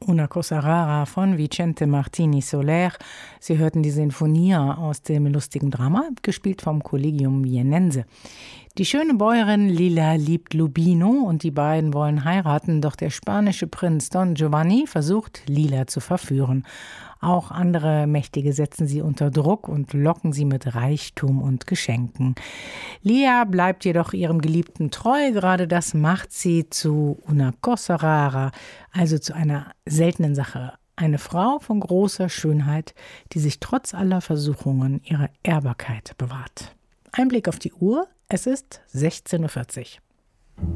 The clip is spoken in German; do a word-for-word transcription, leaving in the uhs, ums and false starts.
Una cosa rara von Vicente Martini Soler. Sie hörten die Sinfonia aus dem lustigen Drama, gespielt vom Collegium Vienense. Die schöne Bäuerin Lila liebt Lubino und die beiden wollen heiraten, doch der spanische Prinz Don Giovanni versucht, Lila zu verführen. Auch andere Mächtige setzen sie unter Druck und locken sie mit Reichtum und Geschenken. Lia bleibt jedoch ihrem Geliebten treu, gerade das macht sie zu una cosa rara, also zu einer seltenen Sache. Eine Frau von großer Schönheit, die sich trotz aller Versuchungen ihrer Ehrbarkeit bewahrt. Ein Blick auf die Uhr, es ist sechzehn Uhr vierzig.